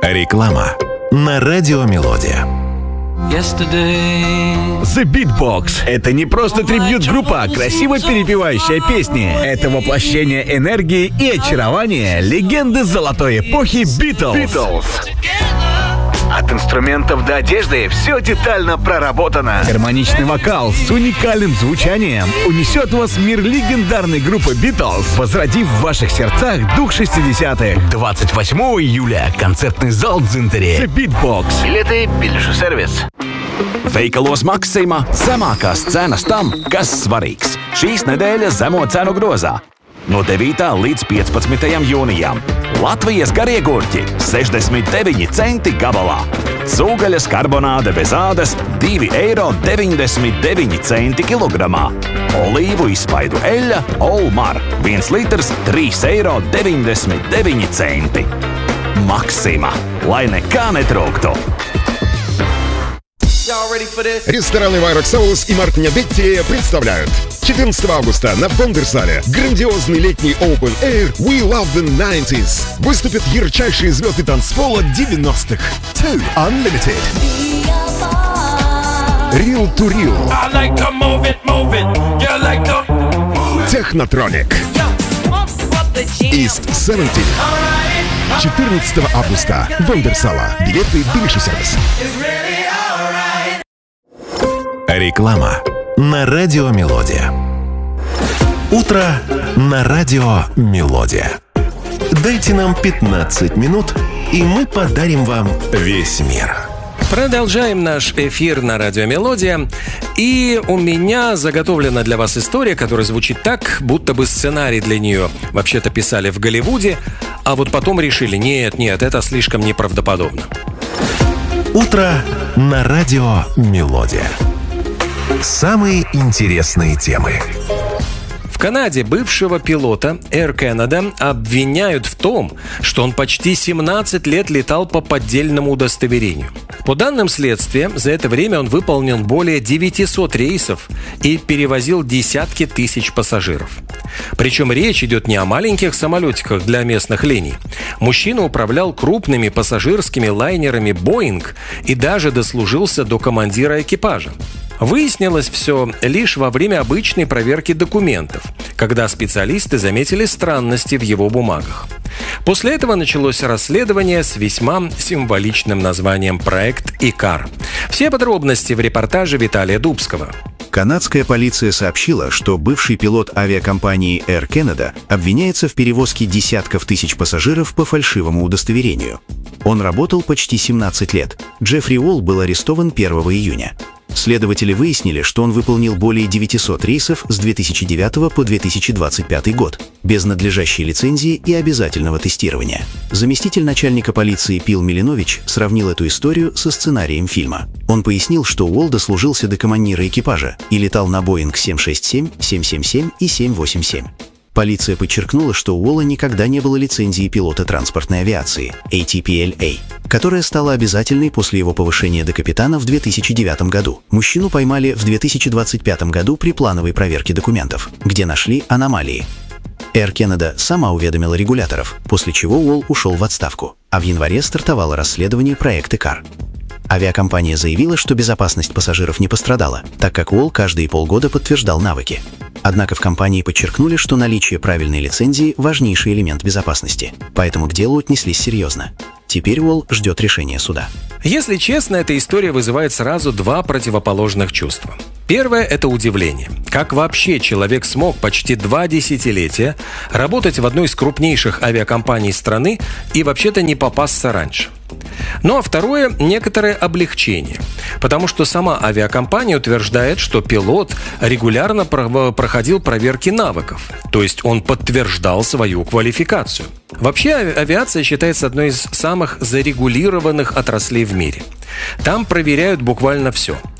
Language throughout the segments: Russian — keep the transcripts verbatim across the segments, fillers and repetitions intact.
Реклама на Радио Мелодия. The Beatbox — это не просто трибьют-группа, красиво перепевающая песни. Это воплощение энергии и очарования легенды золотой эпохи Beatles. От инструментов до одежды все детально проработано. Гармоничный вокал с уникальным звучанием унесет вас в мир легендарной группы Beatles, возродив в ваших сердцах дух шестидесятых. двадцать восьмого июля концертный зал Дзинтере. The Beatbox. Билеты biļešu servis. Veikalos Maksima zemākās cenas tam, kas svarīgs. Šīs nedēļas zemo cenu grozā. No devītā līdz piecpadsmitajam jūnijam. Latvijas garie gurķi sešdesmit deviņi centi gabalā. Cūgaļas karbonāde bez ādas divi eiro deviņdesmit deviņi centi kilogramā. Olīvu izspaidu eļļa Olmar viens litrs trīs eiro deviņdesmit deviņi centi. Maksima, lai nekā netrūktu. Рестораны Вайрок Саус и Мартиня Детти представляют четырнадцатого августа на Бондерсале грандиозный летний Open Air We Love the nineties. Выступят ярчайшие звезды танцпола девяностых. Two Unlimited, Real to Real, like to move it, move it. Like to... Technotronic, East семьдесят. четырнадцатого августа. Бондерсала. Билеты biļešu servis. Реклама на Радио Мелодия. Утро на Радио Мелодия. Дайте нам пятнадцать минут, и мы подарим вам весь мир. Продолжаем наш эфир на Радио Мелодия. И у меня заготовлена для вас история, которая звучит так, будто бы сценарий для нее вообще-то писали в Голливуде, а вот потом решили: нет, нет, это слишком неправдоподобно. Утро на Радио Мелодия. Самые интересные темы. В Канаде бывшего пилота Air Canada обвиняют в том, что он почти семнадцать лет летал по поддельному удостоверению. По данным следствия, за это время он выполнил более девятисот рейсов и перевозил десятки тысяч пассажиров. Причем речь идет не о маленьких самолетиках для местных линий. Мужчина управлял крупными пассажирскими лайнерами Boeing и даже дослужился до командира экипажа. Выяснилось все лишь во время обычной проверки документов, когда специалисты заметили странности в его бумагах. После этого началось расследование с весьма символичным названием «Проект Икар». Все подробности в репортаже Виталия Дубского. Канадская полиция сообщила, что бывший пилот авиакомпании Air Canada обвиняется в перевозке десятков тысяч пассажиров по фальшивому удостоверению. Он работал почти семнадцать лет. Джеффри Уолл был арестован первого июня. Следователи выяснили, что он выполнил более девятисот рейсов с две тысячи девятого по две тысячи двадцать пятый год, без надлежащей лицензии и обязательного тестирования. Заместитель начальника полиции Пил Милинович сравнил эту историю со сценарием фильма. Он пояснил, что Уолл дослужился до командира экипажа и летал на Boeing семь шесть семь, семь семь семь и семь восемь семь. Полиция подчеркнула, что у Уолла никогда не было лицензии пилота транспортной авиации эй ти пи эл эй, которая стала обязательной после его повышения до капитана в две тысячи девятом году. Мужчину поймали в две тысячи двадцать пятом году при плановой проверке документов, где нашли аномалии. Air Canada сама уведомила регуляторов, после чего Уолл ушел в отставку, а в январе стартовало расследование проекта Икар. Авиакомпания заявила, что безопасность пассажиров не пострадала, так как Уолл каждые полгода подтверждал навыки. Однако в компании подчеркнули, что наличие правильной лицензии – важнейший элемент безопасности, поэтому к делу отнеслись серьезно. Теперь Уолл ждет решения суда. Если честно, эта история вызывает сразу два противоположных чувства. Первое – это удивление. Как вообще человек смог почти два десятилетия работать в одной из крупнейших авиакомпаний страны и вообще-то не попасться раньше? Ну а второе – некоторое облегчение, потому что сама авиакомпания утверждает, что пилот регулярно проходил проверки навыков, то есть он подтверждал свою квалификацию. Вообще авиация считается одной из самых зарегулированных отраслей в мире. Там проверяют буквально все –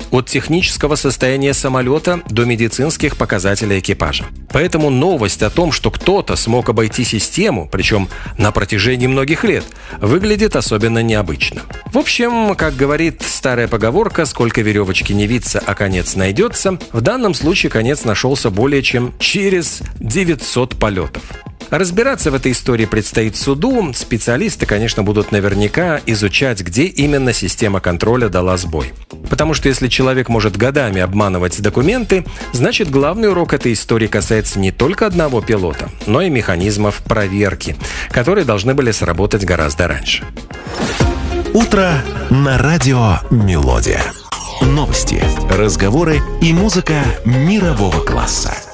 от технического состояния самолета до медицинских показателей экипажа. Поэтому новость о том, что кто-то смог обойти систему, причем на протяжении многих лет, выглядит особенно необычно. В общем, как говорит старая поговорка, сколько веревочки не виться, а конец найдется, в данном случае конец нашелся более чем через девятьсот полетов. Разбираться в этой истории предстоит суду. Специалисты, конечно, будут наверняка изучать, где именно система контроля дала сбой. Потому что если человек может годами обманывать документы, значит, главный урок этой истории касается не только одного пилота, но и механизмов проверки, которые должны были сработать гораздо раньше. Утро на радио «Мелодия». Новости, разговоры и музыка мирового класса.